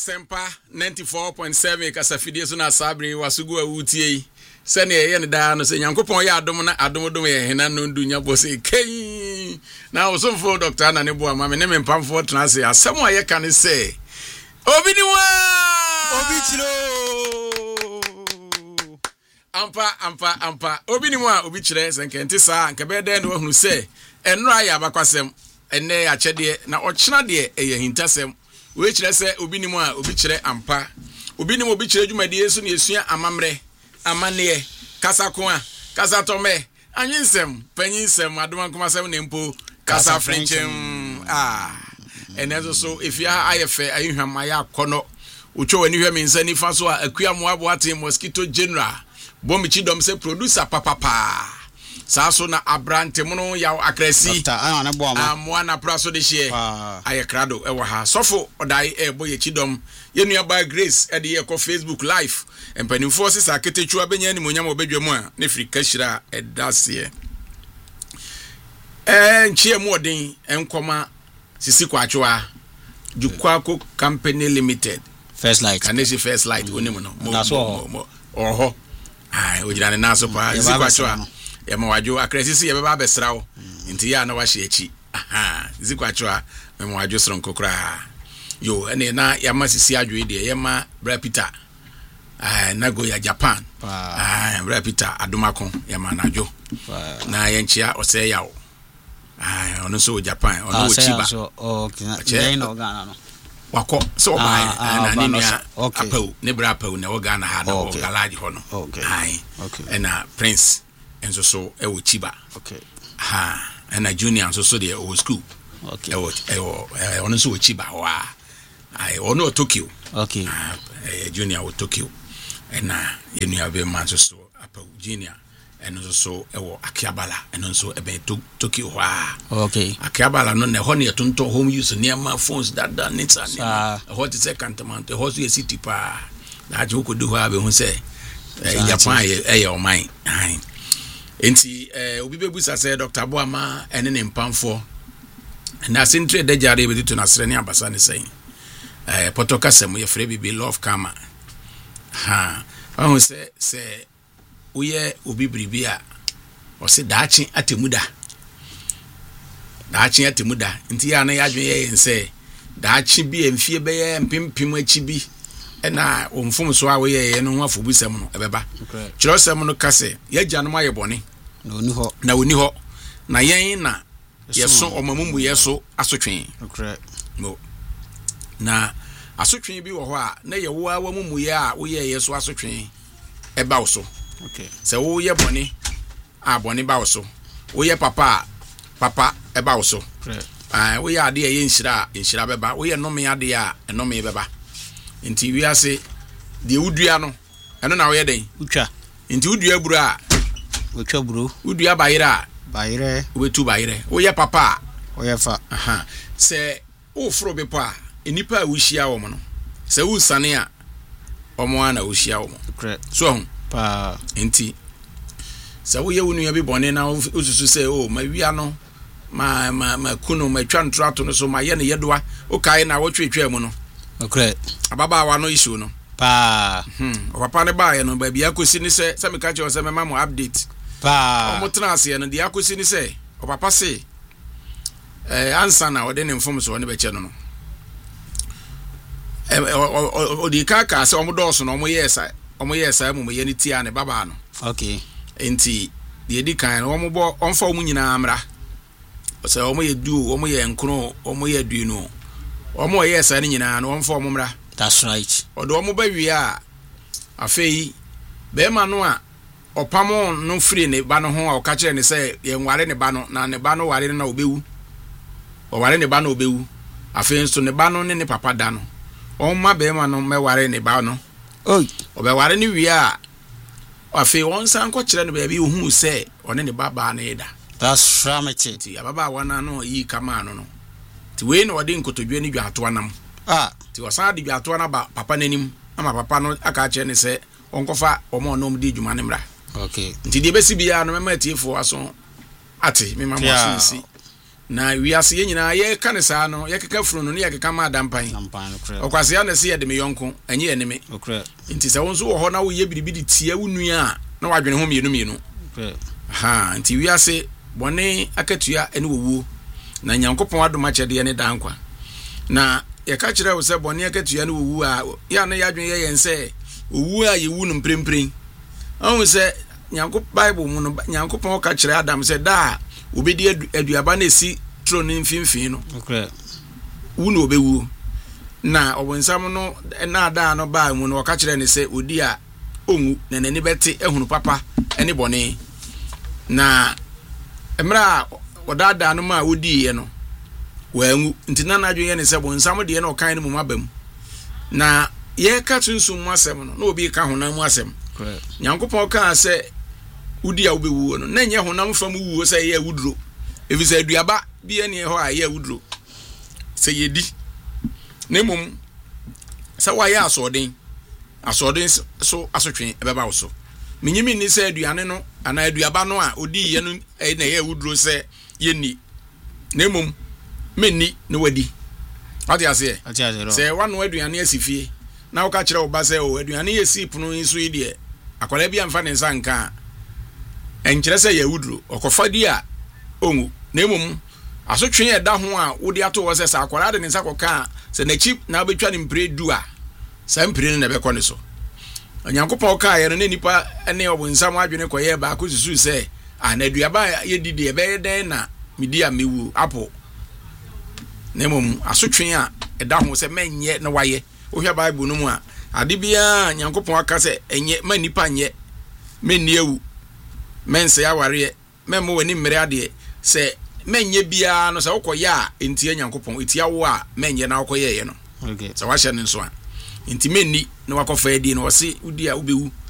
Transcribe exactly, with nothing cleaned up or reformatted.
Asempa ninety-four point seven kasafidie so na sabre wasugu awutie sene ye ne da no se Nyankopon ya adom na adom dom ye hena no ndunya bose kai na osomfo doctor na ne bo ama me ne mempamfo tena se asem a ye kan se obi ni wa obi chiro ampa ampa ampa obi ni wa obi chire se nkenti sa nka be de no hunu se enro aya abakwasem enne ya chede na ochena de eye hintasem we chire se obi ni mu a obi chire ampa obi ni mu obi chire dwumade yesu na esua amamre amane kasa ko a kasa tome anyinsem panyinsem adomankomasem ne mpo kasa frenchem ah enezo so ifia ayefe ayihwama ya kono ucho wani hwe minsa ni fa so akua mo abo ate mosquito general bomichi dom se producer papapa saso na abrante muno ya akresi ana bo ama amwana praso de hie ayekrado ewa ha sofo odai ebo ye chidom ye nua ba Grace e de ye ko Facebook live empani forces aketechu abenya ni monyam obedwemu a ne Afrika shira edase eh nchie mu odin enkoma sisi kwachwa Jukwako Company Limited First Light kanesi First Light onimu no mo oho ai ojirane naso pa sisi kwachwa ya mawajo akresisi ya beba abesrawo nti ya na wahye achi aha zikwacho me mawajo sronkokra yo ene na ya masisi adwo de ya ma Bra Peter ah na go ya Japan ah Bra Peter adomako ya ma najo na ya nchia ose yawo ah ono so Japan ono ochiba okay na no Ghana no wako so ba na nini ya apau ne Bra apau ne wo Ghana ha na wo galaji ho no ai ena Prince enso so e wo chiba okay ha and a junior so so the old school okay e wo e wo ono so chiba wa ai ono Tokyo okay ah junior wo Tokyo and na you know be man so so apa junior and so so e wo Akiabala and so e be Tokyo wa okay Akiabala no ne ho ne tonton home use near my phones that that needs and what is second month the house city pa na jo ko do ha be hu say Japan e e o mine ai enti eh obi bebusa say Doctor Boama ene ne mpamfo na sentre de jare be to na sere ne abasa ne say eh potoka sem ye free bibi love kama ha ahu se se uye obi bribia o se daachi atemuda daachi atemuda enti ya na ya dwen ye nse daachi bi emfie be ye mpimpim achi bi ena omfom so a we ye no ho afobusem no ebeba kirosem no kase ye gyanom aye bone na oni ho na oni ho na yen na yeso omamumbu yeso asotwen okay no na asotwen bi wo ho a na ye wo awamumu ye a wo ye yeso asotwen eba wo so okay se wo ye bone a bone ba wo so wo ye papa papa eba wo so ah wo ye ade ye nhira nhira beba wo ye nome ade a enome beba nti wi ase de udua no eno na wo ye den utwa nti udua buru a utwa buru udua bayire a bayire wo tu bayire wo ye papa wo ye fa aha se wo fro be pa enipa a wo hia wo mo no se wo sane a omo ana wo hia wo mo so ho pa nti se wo ye wo nua bi bone na osusu se o ma wia no ma ma ma kuno ma twa ntrato no so ma ye ne yedoa o kai na wo twetwa mu no okay ababa wa no issue no pa hmm o papa ne ba ye no ba bia kosi ni se se me ka che o se me ma mo update pa o mo tena ase no dia kosi ni se o papa se eh ansa na o de ne mfom so ne be che no no eh o di ka ka se o mo do so no o mo yesa o mo yesa mu mo ye ni tia ne baba no okay enti de di kan o mo bo o mfa o mu nyina amra o se o mo ye du o mo ye nkro o mo ye du no o mo yesa ni nyina no o mfa o mo mra. That's right. Odo mo ba wi a afei be ma no a opamo no free ne ba no ho a o ka kire ne se ye nware ne ba no na ne ba no ware na obewu o ware ne ba no obewu afei nso ne ba no ne ne papa da no o ma be ma no me ware ne ba no oi o be ware ne wi a afei won san ko kire ne ba bi hu se o ne ne baba na ida. That's right. Ti ababa wana no yi kama no no ti we no odi nkotodwe ni dwa ato anam ah ti wasan di biato na ba papa nanim ama papa no aka che ne se onkofa omo no mdi djuma ne mra okay nti de besi bia no mema tiefo aso ate me mama so si na wiase ye nyina ye ka ne saa no ye keka furu no ne ye keka ma adampan okwase ya na se ye de me yonko enye ye ne me nti se won so wo ho na wo ye biribi tie wo nua na wadwene ho mienu mienu ha nti wiase bone akatua ene wowu na Nyankopon adoma chede ne dankwa na ye ka kire wo se bone akatua ne wowu a ya na yadwene ye yense owu a ye wu no mprempren ahun se Nyankopon Bible mu no Nyankopon ka kire Adam se da obedi aduaba na esi tro ne mfimfin no okay wu no obewu na obonsam no na ada no ba mu no ka kire ne se odi a onwu na nani beti ehunu papa ene bone na emra odada no ma odi ye no wangu ntina na adwen ye ne se bonsam de ye no kan no mu mabam na ye ka tunsun mu asem no na obi ka honam mu asem Nyankopon ka se udi a obewu no na nye honam fam wuo se ye wuduro efi se aduaba bi ene ho a ye wuduro se yedi na mum se wa ye asoden asoden so asotwen ebeba wo so minyimi ni se aduane no ana aduaba no a odi ye no e na ye wuduro se ye ni na mum menni ne wadi ati ase se wanu aduane asifie na wo ka kire wo ba se o aduane ye sipuno nso yi de akwala bia mfa ne nsa nka enkyere se ya wuduro okofadi a onwu na emum asotwe ye da ho a wodi ato wo se sa akwala de ne nsa koka se na chip na betwa ne mpre du a sa mpre ne be kɔ ne so Onyankopɔn ka ye no ne nipa ene obonsam adwene kɔye ba ko susu se a na aduaba ye didi e be den na medi a mewu apo na emum asotwe a da ho se menye na waye ohia Bible no mu a ade bia Nyankopɔn aka se enye ma nipa nye menni ewu mense ya ware memmo wani mmere ade se menye bia no se wokoya entie Nyankopɔn etia wo a menye na wokoye ye no okay se wa hye ne nso a enti menni na wakofa adi no wose udi a ubewu